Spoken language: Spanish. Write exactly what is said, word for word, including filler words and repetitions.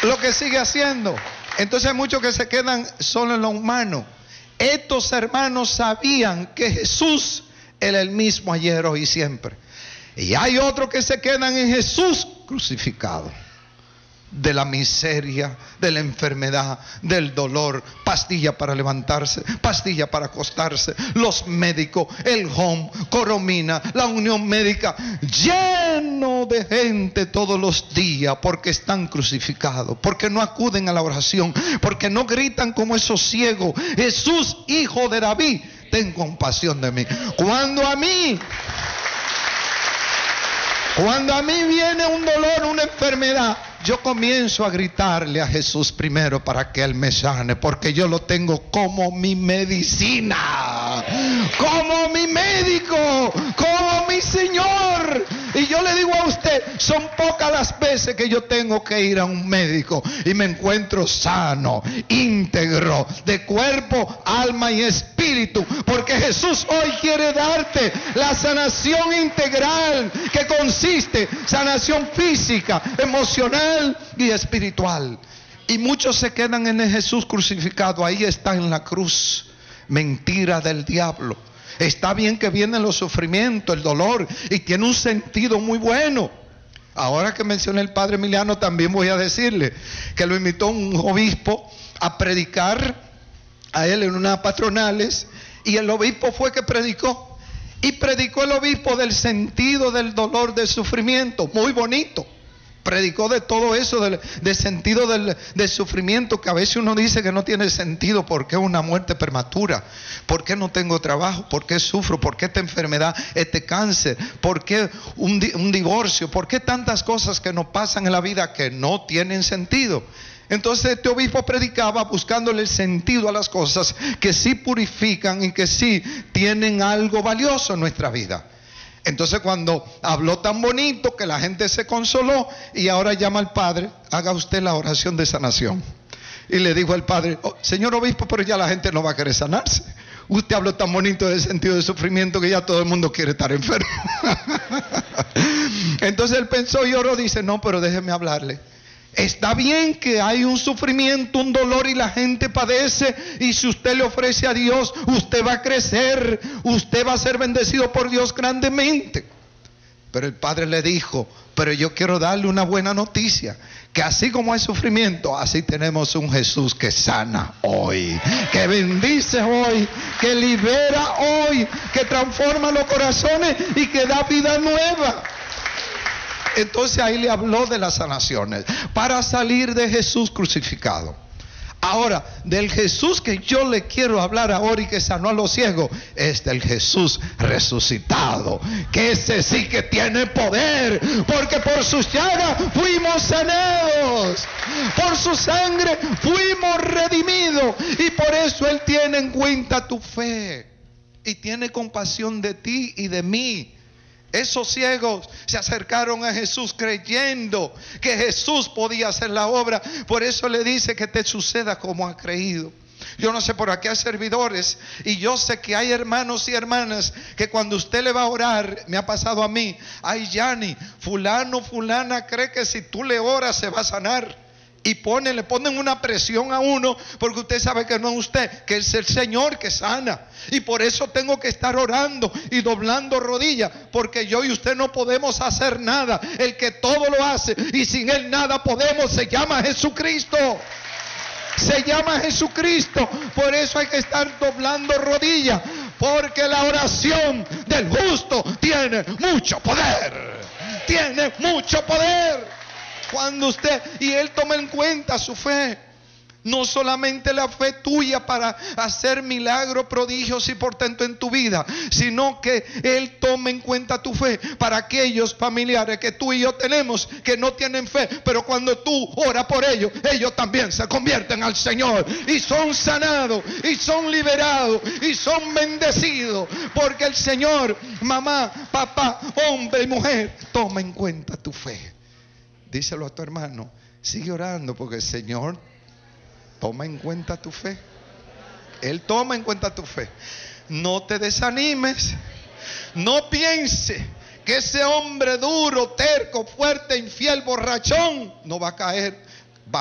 lo que sigue haciendo. Entonces hay muchos que se quedan solo en lo humano. Estos hermanos sabían que Jesús era el mismo ayer, hoy y siempre. Y hay otros que se quedan en Jesús crucificado. De la miseria, de la enfermedad, del dolor, pastilla para levantarse, pastilla para acostarse, los médicos, el home, Coromina, la unión médica, lleno de gente todos los días porque están crucificados, porque no acuden a la oración, porque no gritan como esos ciegos: Jesús, hijo de David, ten compasión de mí. Cuando a mí Cuando a mí viene un dolor, una enfermedad, yo comienzo a gritarle a Jesús primero para que Él me sane, porque yo lo tengo como mi medicina, como mi médico, como mi Señor. Y yo le digo a usted, son pocas las veces que yo tengo que ir a un médico y me encuentro sano, íntegro, de cuerpo, alma y espíritu, porque Jesús hoy quiere darte la sanación integral, que consiste en sanación física, emocional y espiritual. Y muchos se quedan en el Jesús crucificado. Ahí está en la cruz. Mentira del diablo. Está bien que vienen los sufrimientos, el dolor, y tiene un sentido muy bueno. Ahora que mencioné el padre Emiliano, también voy a decirle que lo invitó un obispo a predicar a él en unas patronales, y el obispo fue que predicó. Y predicó el obispo del sentido del dolor, del sufrimiento. Muy bonito. Predicó de todo eso, del, del sentido del, del sufrimiento, que a veces uno dice que no tiene sentido. ¿Por qué una muerte prematura? ¿Por qué no tengo trabajo? ¿Por qué sufro? ¿Por qué esta enfermedad, este cáncer? ¿Por qué un, un divorcio? ¿Por qué tantas cosas que nos pasan en la vida que no tienen sentido? Entonces este obispo predicaba buscándole el sentido a las cosas que sí purifican y que sí tienen algo valioso en nuestra vida. Entonces cuando habló tan bonito que la gente se consoló, y ahora llama al padre: haga usted la oración de sanación. Y le dijo al padre: oh, señor obispo, pero ya la gente no va a querer sanarse. Usted habló tan bonito del sentido del sufrimiento que ya todo el mundo quiere estar enfermo. Entonces él pensó y oró, dice: no, pero déjeme hablarle. Está bien que hay un sufrimiento, un dolor, y la gente padece, y si usted le ofrece a Dios, usted va a crecer, usted va a ser bendecido por Dios grandemente. Pero el padre le dijo: pero yo quiero darle una buena noticia, que así como hay sufrimiento, así tenemos un Jesús que sana hoy, que bendice hoy, que libera hoy, que transforma los corazones y que da vida nueva. Entonces ahí le habló de las sanaciones para salir de Jesús crucificado. Ahora, del Jesús que yo le quiero hablar ahora y que sanó a los ciegos, es del Jesús resucitado, que ese sí que tiene poder, porque por sus llagas fuimos sanados, por su sangre fuimos redimidos, y por eso Él tiene en cuenta tu fe y tiene compasión de ti y de mí. Esos ciegos se acercaron a Jesús creyendo que Jesús podía hacer la obra. Por eso le dice que te suceda como has creído. Yo no sé, por aquí hay servidores, y yo sé que hay hermanos y hermanas que cuando usted le va a orar, me ha pasado a mí: ay, Yani, fulano, fulana cree que si tú le oras se va a sanar. Y ponen, le ponen una presión a uno, porque usted sabe que no es usted, que es el Señor que sana. Y por eso tengo que estar orando y doblando rodillas, porque yo y usted no podemos hacer nada. El que todo lo hace y sin Él nada podemos, se llama Jesucristo. Se llama Jesucristo. Por eso hay que estar doblando rodillas, porque la oración del justo tiene mucho poder. Tiene mucho poder. Cuando usted, y Él toma en cuenta su fe, no solamente la fe tuya para hacer milagros, prodigios y portentos en tu vida, sino que Él toma en cuenta tu fe para aquellos familiares que tú y yo tenemos que no tienen fe, pero cuando tú oras por ellos, ellos también se convierten al Señor y son sanados y son liberados y son bendecidos, porque el Señor, mamá, papá, hombre y mujer, toma en cuenta tu fe. Díselo a tu hermano: sigue orando, porque el Señor toma en cuenta tu fe. Él toma en cuenta tu fe. No te desanimes. No piense que ese hombre duro, terco, fuerte, infiel, borrachón no va a caer.